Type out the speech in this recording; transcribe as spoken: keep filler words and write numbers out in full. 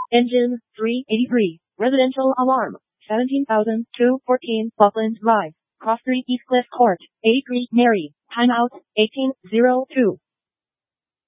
Engine three eighty-three. Residential alarm. seventeen thousand two hundred fourteen Buckland Drive. Cross Street, East Cliff Court. eighty-three Mary. Timeout eighteen oh two.